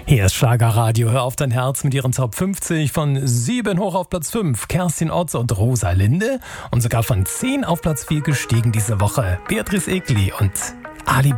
Hier ist Schlagerradio. Hör auf dein Herz mit ihren Top 50 von 7 hoch auf Platz 5. Kerstin Ott und Rosalinde. Und sogar von 10 auf Platz 4 gestiegen diese Woche. Beatrice Egli und Ali